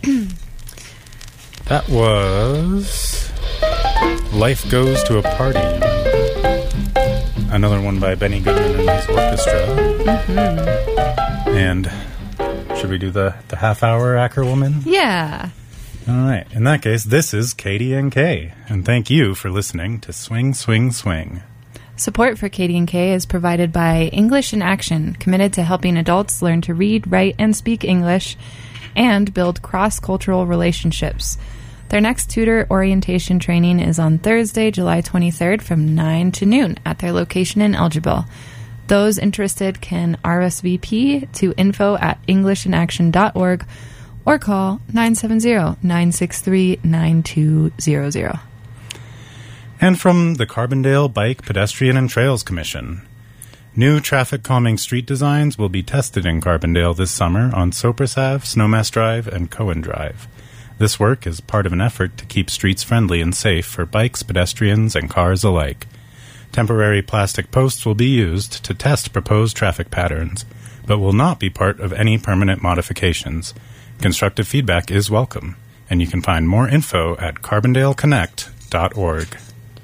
That was Life Goes to a Party. Another one by Benny Goodman and his orchestra. Mm-hmm. And should we do the half-hour Ackerwoman? Yeah. All right. In that case, this is Katie and Kay. And thank you for listening to Swing, Swing, Swing. Support for Katie and Kay is provided by English in Action, committed to helping adults learn to read, write, and speak English and build cross-cultural relationships. Their next tutor orientation training is on Thursday, July 23rd from 9 to noon at their location in Elgibel. Those interested can RSVP to info@englishinAction.org or call 970-963-9200. And from the Carbondale Bike, Pedestrian, and Trails Commission. New traffic calming street designs will be tested in Carbondale this summer on Sopris Ave, Snowmass Drive, and Cohen Drive. This work is part of an effort to keep streets friendly and safe for bikes, pedestrians, and cars alike. Temporary plastic posts will be used to test proposed traffic patterns, but will not be part of any permanent modifications. Constructive feedback is welcome, and you can find more info at carbondaleconnect.org.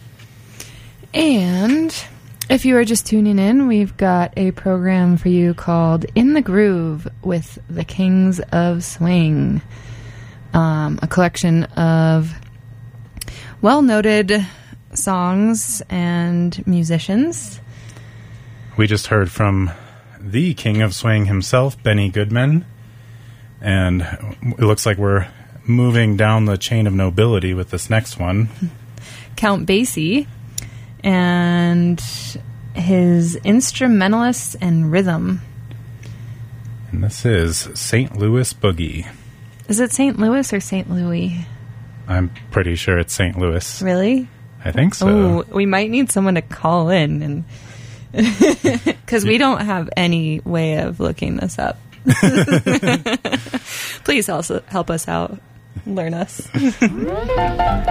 And if you are just tuning in, we've got a program for you called In the Groove with the Kings of Swing, a collection of well-noted songs and musicians. We just heard from the King of Swing himself, Benny Goodman, and it looks like we're moving down the chain of nobility with this next one. Count Basie and his instrumentalists and rhythm. And this is St. Louis Boogie. Is it St. Louis or St. Louis? I'm pretty sure it's St. Louis. Really? I think so. Oh, we might need someone to call in, and because we don't have any way of looking this up. Please also help us out. Learn us.